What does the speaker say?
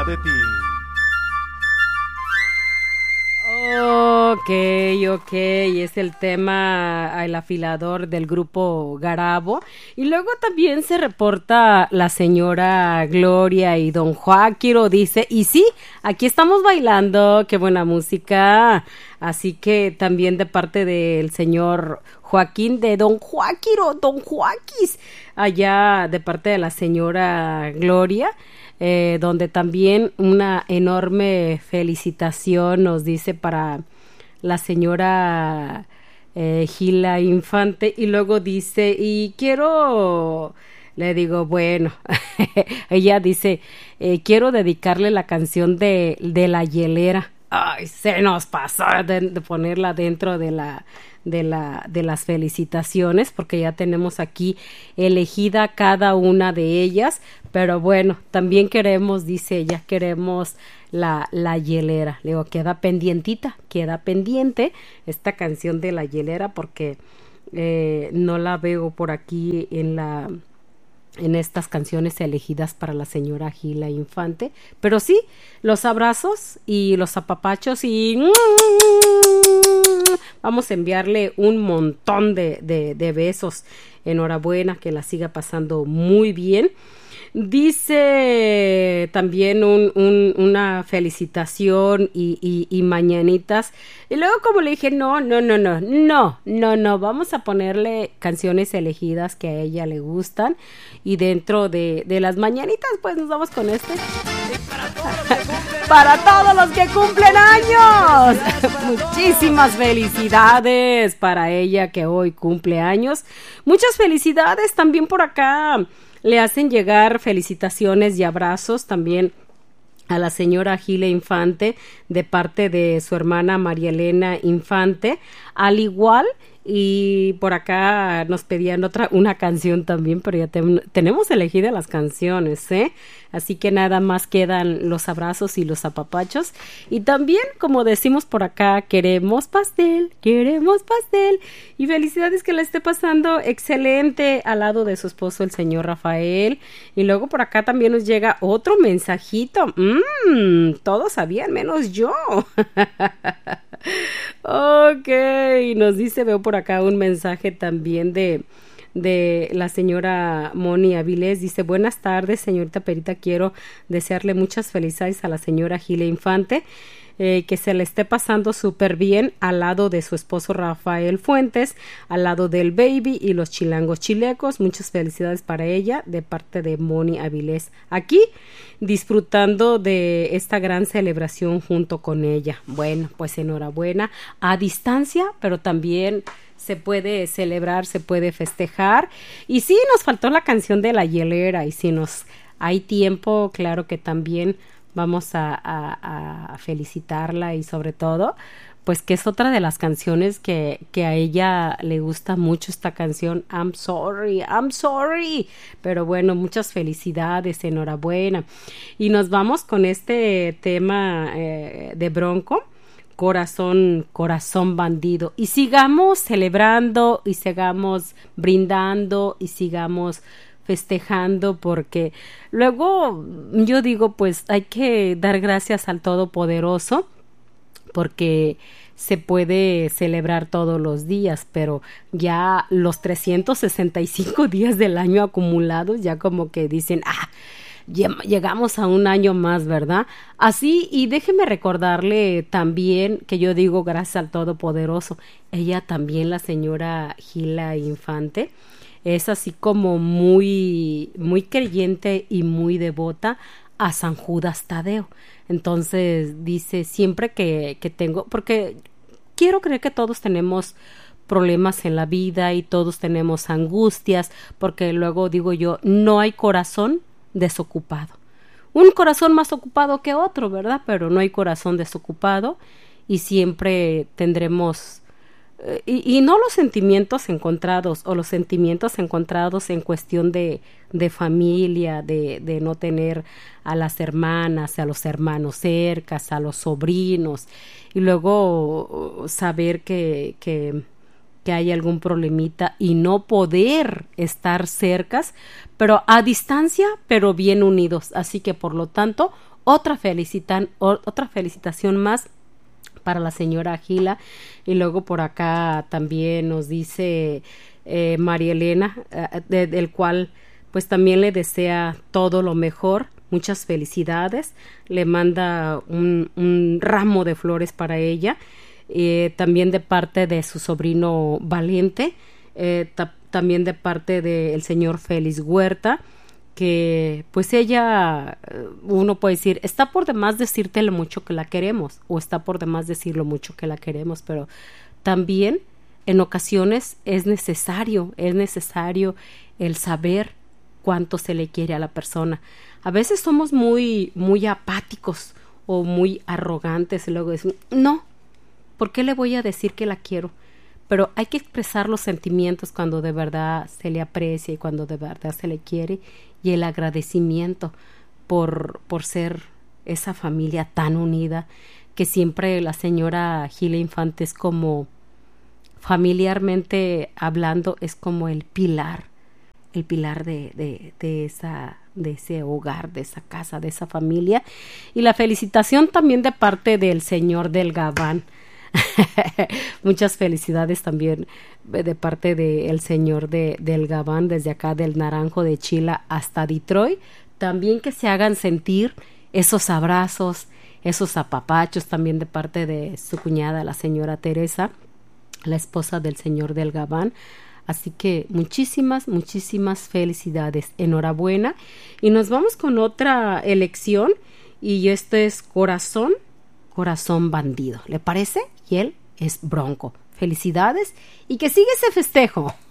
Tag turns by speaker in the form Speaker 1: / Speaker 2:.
Speaker 1: de ti.
Speaker 2: Ok, es el tema El afilador del grupo Garabo. Y luego también se reporta la señora Gloria y don Joaquiro, dice, y sí, aquí estamos bailando, qué buena música. Así que también de parte del señor Joaquín, de don Joaquiro, don Joaquis, allá de parte de la señora Gloria. Donde también una enorme felicitación nos dice para la señora Gila Infante, y luego dice, y quiero, le digo, bueno, ella dice, quiero dedicarle la canción de la hielera. Ay, se nos pasó de ponerla dentro de las felicitaciones, porque ya tenemos aquí elegida cada una de ellas, pero bueno, también queremos, dice ella, queremos la hielera. Le digo, queda pendiente esta canción de la hielera, porque no la veo por aquí en estas canciones elegidas para la señora Gila Infante, pero sí, los abrazos y los apapachos, y vamos a enviarle un montón de besos. Enhorabuena, que la siga pasando muy bien. Dice también una felicitación y mañanitas. Y luego, como le dije, no, vamos a ponerle canciones elegidas que a ella le gustan. Y dentro de las mañanitas, pues nos vamos con este. Para todos los que cumplen años. Muchísimas felicidades para ella que hoy cumple años. Muchas felicidades también por acá. Le hacen llegar felicitaciones y abrazos también a la señora Gila Infante de parte de su hermana María Elena Infante, al igual, y por acá nos pedían una canción también, pero ya tenemos elegidas las canciones, así que nada más quedan los abrazos y los apapachos. Y también, como decimos por acá, queremos pastel, y felicidades, que la esté pasando excelente al lado de su esposo, el señor Rafael. Y luego por acá también nos llega otro mensajito. Todos sabían menos yo. Ok, nos dice, veo por acá un mensaje también de la señora Moni Avilés. Dice, buenas tardes, señorita Perita, quiero desearle muchas felicidades a la señora Gila Infante, que se le esté pasando súper bien al lado de su esposo Rafael Fuentes, al lado del baby y los chilangos chilecos. Muchas felicidades para ella de parte de Moni Avilés, aquí disfrutando de esta gran celebración junto con ella. Bueno, pues enhorabuena, a distancia, pero también se puede celebrar, se puede festejar. Y sí, nos faltó la canción de la hielera, y si hay tiempo, claro que también vamos a felicitarla, y sobre todo, pues que es otra de las canciones que a ella le gusta mucho, esta canción, I'm sorry, pero bueno, muchas felicidades, enhorabuena. Y nos vamos con este tema de Bronco, corazón bandido, y sigamos celebrando, y sigamos brindando, y sigamos festejando, porque luego yo digo, pues hay que dar gracias al Todopoderoso, porque se puede celebrar todos los días, pero ya los 365 días del año acumulados, ya como que dicen, llegamos a un año más, ¿verdad? Así, y déjeme recordarle también que yo digo gracias al Todopoderoso. Ella también, la señora Gila Infante, es así como muy, muy creyente y muy devota a San Judas Tadeo. Entonces dice, siempre que tengo, porque quiero creer que todos tenemos problemas en la vida y todos tenemos angustias, porque luego digo yo, no hay corazón desocupado. Un corazón más ocupado que otro, ¿verdad? Pero no hay corazón desocupado, y siempre tendremos y no los sentimientos encontrados, o los sentimientos encontrados en cuestión de familia, de no tener a las hermanas, a los hermanos cercas, a los sobrinos, y luego saber que que hay algún problemita y no poder estar cercas, pero a distancia, pero bien unidos. Así que por lo tanto, otra felicitación más para la señora Gila. Y luego por acá también nos dice María Elena, del cual pues también le desea todo lo mejor, muchas felicidades, le manda un ramo de flores para ella, también de parte de su sobrino Valiente, también de parte del señor Félix Huerta, que pues ella, uno puede decir, está por demás decirte lo mucho que la queremos, o está por demás decir lo mucho que la queremos, pero también en ocasiones es necesario el saber cuánto se le quiere a la persona. A veces somos muy apáticos o muy arrogantes y luego decimos, no, ¿por qué le voy a decir que la quiero? Pero hay que expresar los sentimientos cuando de verdad se le aprecia y cuando de verdad se le quiere, y el agradecimiento por ser esa familia tan unida, que siempre la señora Gila Infante es como, familiarmente hablando, es como el pilar de ese hogar, de esa casa, de esa familia. Y la felicitación también de parte del señor del Gabán. Muchas felicidades también de parte del señor del Gabán, desde acá del Naranjo de Chila hasta Detroit. También que se hagan sentir esos abrazos, esos apapachos, también de parte de su cuñada, la señora Teresa, la esposa del señor del Gabán. Así que muchísimas felicidades, enhorabuena. Y nos vamos con otra elección, y esto es Corazón Bandido, ¿le parece? Y él es Bronco. Felicidades y que siga ese festejo.